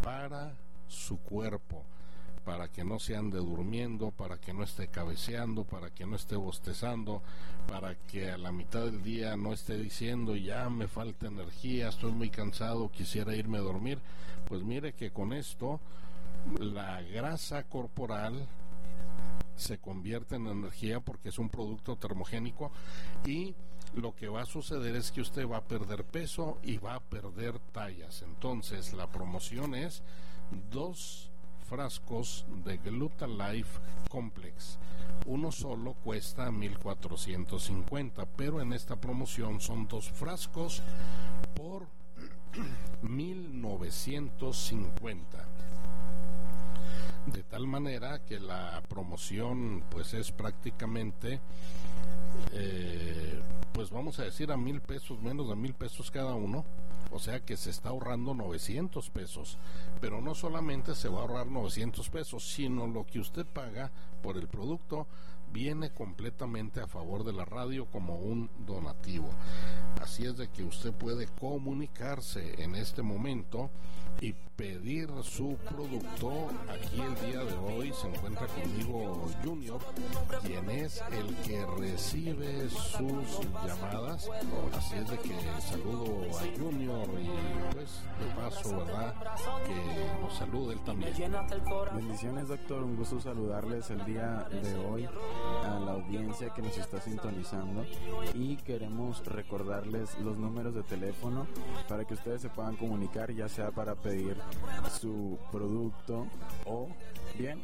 para su cuerpo, para que no se ande durmiendo, para que no esté cabeceando, para que no esté bostezando, para que a la mitad del día no esté diciendo ya me falta energía, estoy muy cansado, quisiera irme a dormir. Pues mire que con esto la grasa corporal se convierte en energía porque es un producto termogénico, y lo que va a suceder es que usted va a perder peso y va a perder tallas. Entonces la promoción es 2 frascos de Glutalife Complex. Uno solo cuesta 1,450, pero en esta promoción son 2 frascos por 1,950. De tal manera que la promoción pues es prácticamente pues vamos a decir a 1,000 pesos, menos de 1,000 pesos cada uno. O sea que se está ahorrando 900 pesos, pero no solamente se va a ahorrar 900 pesos, sino lo que usted paga por el producto viene completamente a favor de la radio como un donativo. Así es de que usted puede comunicarse en este momento y pedir su producto. Aquí el día de hoy se encuentra conmigo Junior, quien es el que recibe sus llamadas. Así es de que saludo a Junior y pues de paso, ¿verdad?, que nos salude él también. Bendiciones, doctor, un gusto saludarles el día de hoy a la audiencia que nos está sintonizando, y queremos recordarles los números de teléfono para que ustedes se puedan comunicar, ya sea para pedir su producto o bien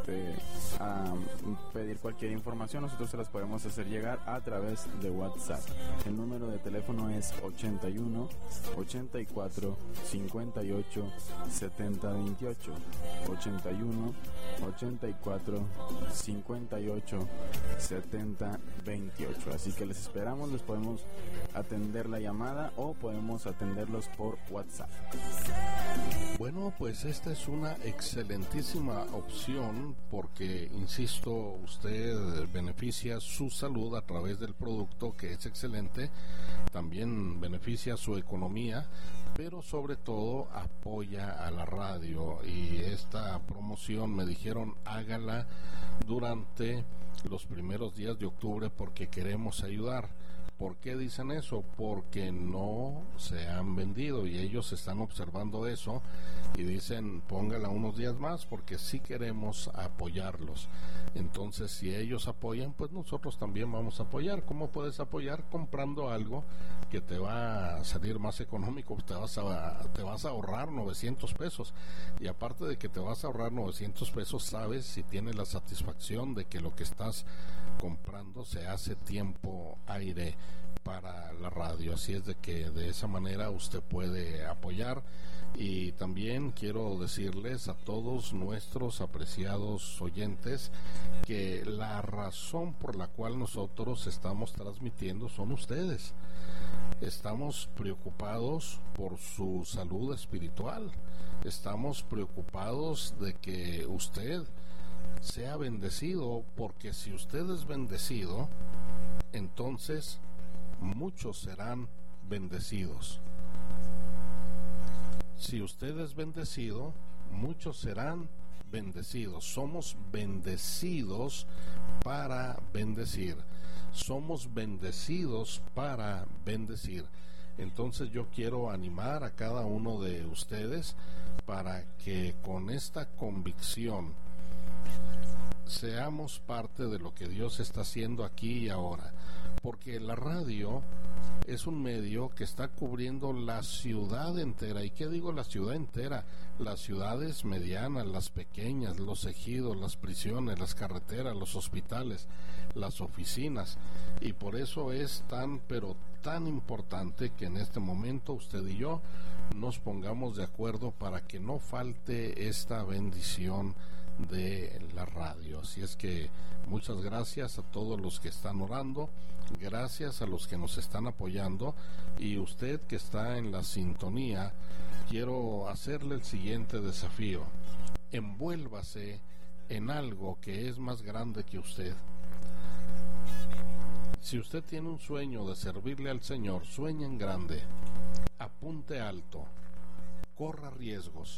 pedir cualquier información. Nosotros se las podemos hacer llegar a través de WhatsApp. El número de teléfono es 81 84 58 70 28, 81 84 58 70 28. Así que les esperamos, les podemos atender la llamada o podemos atenderlos por WhatsApp. Bueno, pues esta es una excelentísima opción porque, insisto, usted beneficia su salud a través del producto, que es excelente, también beneficia su economía, pero sobre todo apoya a la radio. Y esta promoción me dijeron hágala durante los primeros días de octubre porque queremos ayudar. ¿Por qué dicen eso? Porque no se han vendido y ellos están observando eso y dicen póngala unos días más porque sí queremos apoyarlos. Entonces si ellos apoyan, pues nosotros también vamos a apoyar. ¿Cómo puedes apoyar? Comprando algo que te va a salir más económico, te vas a ahorrar 900 pesos, y aparte de que te vas a ahorrar 900 pesos, sabes si tienes la satisfacción de que lo que estás comprando se hace tiempo aire para la radio. Así es de que de esa manera usted puede apoyar. Y también quiero decirles a todos nuestros apreciados oyentes que la razón por la cual nosotros estamos transmitiendo son ustedes. Estamos preocupados por su salud espiritual, estamos preocupados de que usted sea bendecido, porque si usted es bendecido, entonces muchos serán bendecidos. Si usted es bendecido, muchos serán bendecidos. Somos bendecidos para bendecir. Somos bendecidos para bendecir. Entonces yo quiero animar a cada uno de ustedes para que con esta convicción seamos parte de lo que Dios está haciendo aquí y ahora, porque la radio es un medio que está cubriendo la ciudad entera. ¿Y qué digo la ciudad entera? Las ciudades medianas, las pequeñas, los ejidos, las prisiones, las carreteras, los hospitales, las oficinas. Y por eso es tan, pero tan importante que en este momento usted y yo nos pongamos de acuerdo para que no falte esta bendición de la radio. Así es que muchas gracias a todos los que están orando, gracias a los que nos están apoyando, y usted que está en la sintonía, quiero hacerle el siguiente desafío: envuélvase en algo que es más grande que usted. Si usted tiene un sueño de servirle al Señor, sueñe en grande, apunte alto, corra riesgos.